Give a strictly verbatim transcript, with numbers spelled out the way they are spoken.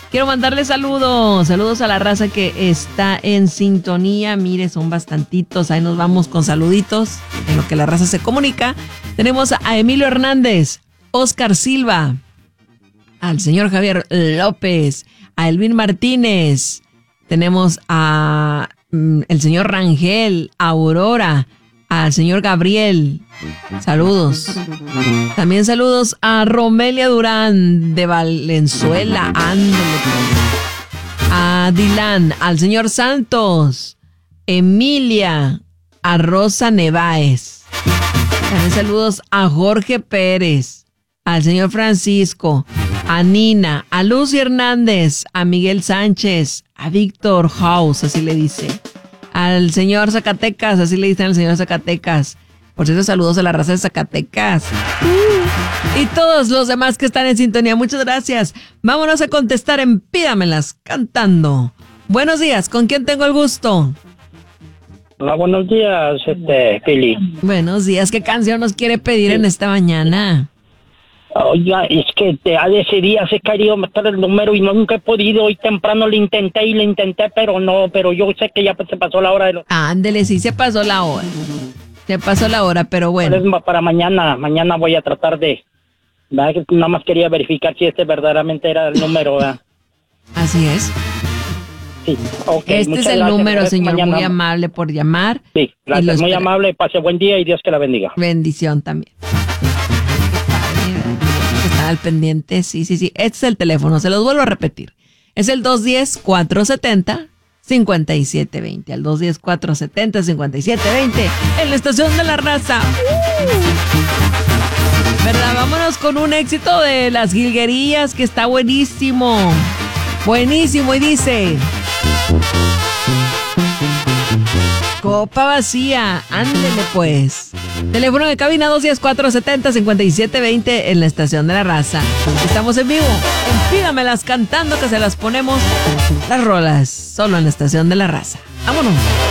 Quiero mandarle saludos, saludos a la raza que está en sintonía. Mire, son bastantitos, ahí nos vamos con saluditos en lo que la raza se comunica. Tenemos a Emilio Hernández, Oscar Silva, al señor Javier López, a Elvin Martínez, tenemos a mm, el señor Rangel, a Aurora, al señor Gabriel, saludos. También saludos a Romelia Durán de Valenzuela, ándale, a Dilan, al señor Santos, Emilia, a Rosa Neváez. También saludos a Jorge Pérez, al señor Francisco, a Nina, a Lucy Hernández, a Miguel Sánchez, a Víctor House, así le dice, al señor Zacatecas, así le dicen al señor Zacatecas. Por cierto, saludos a la raza de Zacatecas. Uh, y todos los demás que están en sintonía, muchas gracias. Vámonos a contestar en Pídamelas cantando. Buenos días, ¿con quién tengo el gusto? Hola, buenos días, este, Pili. Buenos días, ¿qué canción nos quiere pedir sí. en esta mañana? Oiga, es que te, a ese día se he querido meter el número y nunca he podido. Hoy temprano le intenté y le intenté, pero no, pero yo sé que ya se pasó la hora de los... Ándele, sí se pasó la hora. Se pasó la hora, pero bueno. Es para mañana, mañana voy a tratar de... ¿verdad? Nada más quería verificar si este verdaderamente era el número, ¿verdad? Así es. Sí, okay, este es el gracias, número, señor, mañana. Muy amable por llamar. Sí, gracias, muy amable, pase buen día y Dios que la bendiga. Bendición también. Están al pendiente, sí, sí, sí. Este es el teléfono, se los vuelvo a repetir. Es el dos uno cero, cuatro siete cero, cinco siete dos cero. Al dos uno cero, cuatro siete cero, cinco siete dos cero. En la estación de la raza. Uh. ¿Verdad? Vámonos con un éxito de Las Jilguerillas que está buenísimo. Buenísimo y dice... Copa vacía, ándele pues. Teléfono de cabina dos uno cero, cuatro siete cero, cinco siete dos cero en la estación de la raza. Estamos en vivo, en Pídamelas cantando, que se las ponemos las rolas, solo en la estación de la raza. Vámonos.